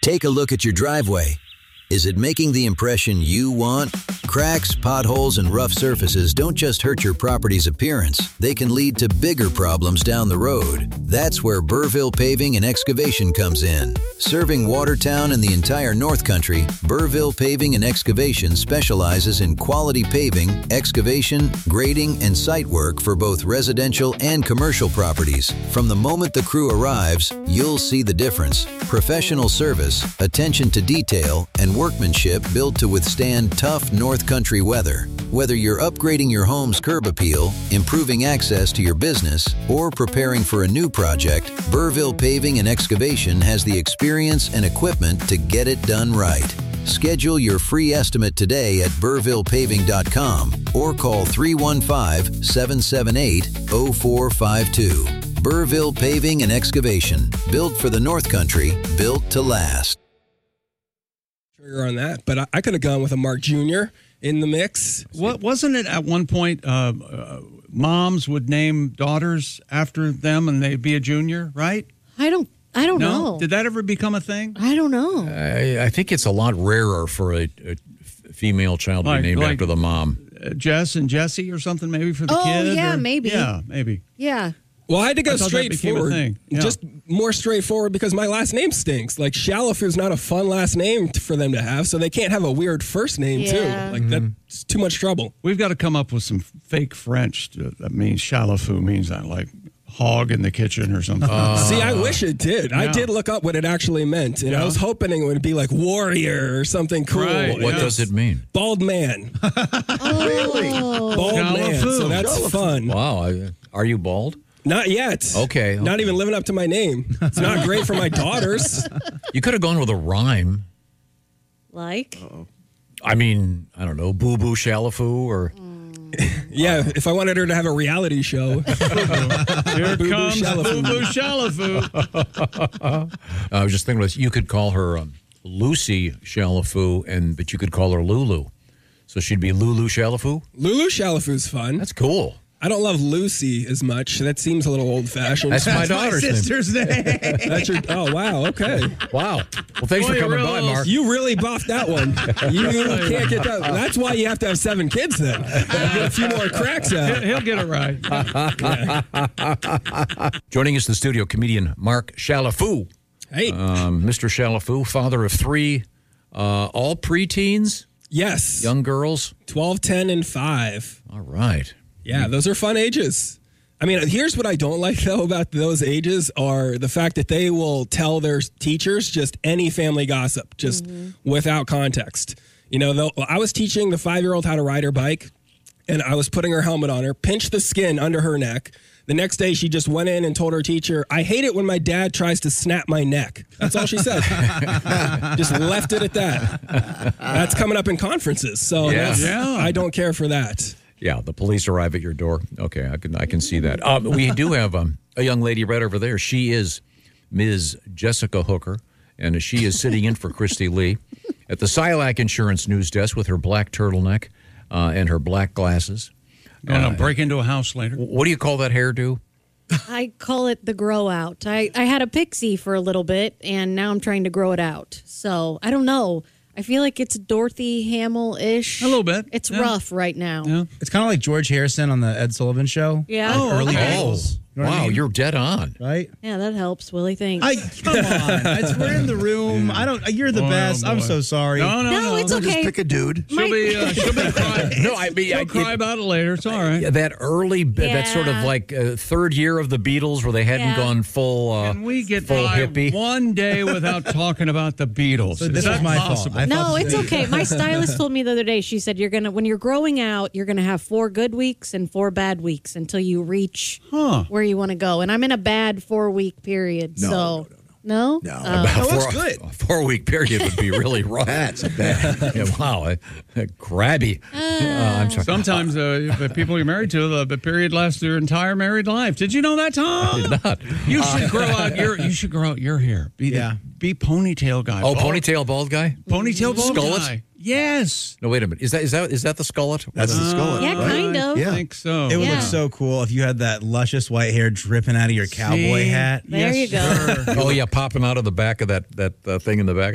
Take a look at your driveway. Is it making the impression you want? Cracks, potholes, and rough surfaces don't just hurt your property's appearance. They can lead to bigger problems down the road. That's where Burville Paving and Excavation comes in. Serving Watertown and the entire North Country, Burville Paving and Excavation specializes in quality paving, excavation, grading, and site work for both residential and commercial properties. From the moment the crew arrives, you'll see the difference. Professional service, attention to detail, and workmanship built to withstand tough North Country weather. Whether you're upgrading your home's curb appeal, improving access to your business, or preparing for a new project, Burville Paving and Excavation has the experience and equipment to get it done right. Schedule your free estimate today at burvillepaving.com or call 315-778-0452. Burville Paving and Excavation, built for the North Country, built to last. On that, but I could have gone with a Mark Jr. in the mix. What wasn't it at one point? Moms would name daughters after them, and they'd be a junior, right? I don't know. Did that ever become a thing? I don't know. I think it's a lot rarer for a female child to be named after the mom. Jess and Jesse or something, maybe for the kid. Oh yeah, maybe. Yeah, maybe. Yeah. Well, I had to go straightforward. Yeah. Just more straightforward because my last name stinks. Like, Shalafu's not a fun last name for them to have, so they can't have a weird first name, too. Like, that's too much trouble. We've got to come up with some fake French that means Shalafu means that, like hog in the kitchen or something. See, I wish it did. Yeah. I did look up what it actually meant, and I was hoping it would be like warrior or something cool. Right. What does it mean? Bald man. Really? Bald man. So that's fun. Wow. Are you bald? Not yet. Okay. Not even living up to my name. It's not great for my daughters. You could have gone with a rhyme. Like? I mean, I don't know, Boo Boo Shalafu or... Yeah, if I wanted her to have a reality show. Here comes Boo Boo Shalafu. I was just thinking, you could call her Lucy Shalafu, but you could call her Lulu. So she'd be Lulu Shalafu? Lulu Shalafu's fun. That's cool. I don't love Lucy as much. That seems a little old-fashioned. That's my daughter's sister's name. That's your. Oh wow. Okay. Wow. Well, thanks for coming by, Mark. You really buffed that one. You can't get that. That's why you have to have 7 kids then. Get a few more cracks out. He'll get it right. Joining us in the studio, comedian Mark Shalafu. Hey, Mr. Shalafu, father of 3, all preteens. Yes. Young girls. 12, 10, and 5. All right. Yeah, those are fun ages. I mean, here's what I don't like, though, about those ages are the fact that they will tell their teachers just any family gossip, just without context. You know, I was teaching the 5-year-old how to ride her bike, and I was putting her helmet on her, pinched the skin under her neck. The next day, she just went in and told her teacher, "I hate it when my dad tries to snap my neck." That's all she said. Just left it at that. That's coming up in conferences, so I don't care for that. Yeah, the police arrive at your door. Okay, I can see that. We do have a young lady right over there. She is Ms. Jessica Hooker, and she is sitting in for Christy Lee at the Silac Insurance News Desk with her black turtleneck and her black glasses. Going to break into a house later. What do you call that hairdo? I call it the grow out. I had a pixie for a little bit, and now I'm trying to grow it out. So, I don't know. I feel like it's Dorothy Hamill-ish. A little bit. It's rough right now. Yeah. It's kind of like George Harrison on the Ed Sullivan Show. Yeah. Like early days. You know what I mean? You're dead on. Right? Yeah, that helps, Willie. Thanks. Come on. We're in the room. You're the best. I'm so sorry. No, it's okay. Just pick a dude. She'll be crying. No, I mean, She'll cry about it later. It's all right. That early, that sort of like third year of the Beatles where they hadn't gone full Can we get full by hippie? one day without talking about the Beatles? So this is my fault. No, it's okay. My stylist told me the other day, she said, when you're growing out, you're going to have 4 good weeks and 4 bad weeks until you reach where you want to go. And I'm in a bad 4-week period. No. No? That looks good. A 4-week period would be really rough. That's bad. Yeah, wow, crabby. I'm sorry. Sometimes the people you're married to, the period lasts their entire married life. Did you know that, Tom? I did not. You should grow out your hair. Be ponytail guy. Oh, ponytail bald guy? Ponytail bald Skullet? guy. Yes. No, wait a minute. Is that the skullet? That's the skullet. Yeah, right? kind of. Yeah. I think so. It would look so cool if you had that luscious white hair dripping out of your cowboy hat. There you go. Sir. Oh, yeah, popping out of the back of that thing in the back.